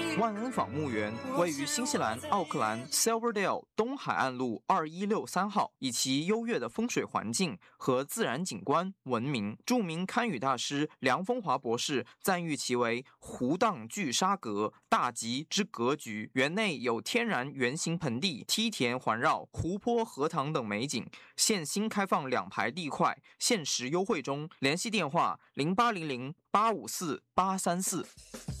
万恩坊墓园位于新西兰奥克兰 Silverdale 东海岸路2163号，以其优越的风水环境和自然景观闻名。著名堪舆大师梁风华博士赞誉其为湖荡聚沙阁，大吉之格局。园内有天然圆形盆地、梯田环绕、湖泊、荷塘等美景。现新开放2排地块，限时优惠中。联系电话：0800854834。